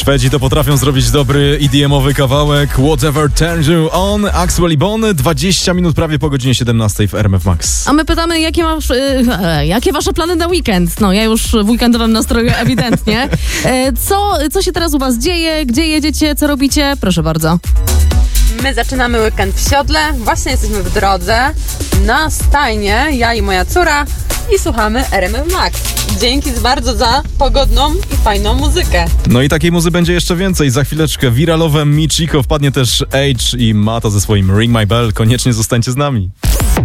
Szwedzi to potrafią zrobić dobry EDM-owy kawałek. Whatever Turns You On, Axwell i Bon, 20 minut prawie po godzinie 17 w RMF Max. A my pytamy, jakie wasze plany na weekend? No, ja już w weekendowym nastroju ewidentnie. Co się teraz u was dzieje? Gdzie jedziecie? Co robicie? Proszę bardzo. My zaczynamy weekend w Siodle. Właśnie jesteśmy w drodze na stajnie, ja i moja córa, i słuchamy RMF Max. Dzięki bardzo za pogodną i fajną muzykę. No i takiej muzy będzie jeszcze więcej. Za chwileczkę wiralowe Michiko, wpadnie też Age i Mata ze swoim Ring My Bell. Koniecznie zostańcie z nami.